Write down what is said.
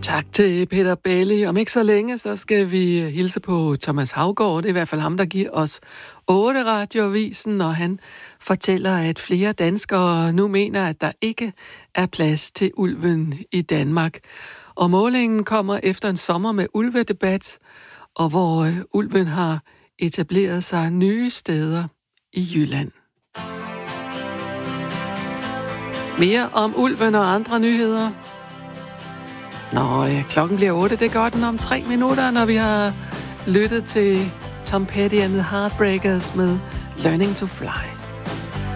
Tak til Peter Bailey. Om ikke så længe, så skal vi hilse på Thomas Haugaard. Det er i hvert fald ham, der giver os 8 radioavisen, og han fortæller, at flere danskere nu mener, at der ikke er plads til ulven i Danmark. Og målingen kommer efter en sommer med ulvedebat, og hvor ulven har etableret sig nye steder i Jylland. Mere om ulven og andre nyheder. Klokken bliver 8. Det går den om 3 minutter, når vi har lyttet til Tom Petty and the Heartbreakers med Learning to Fly.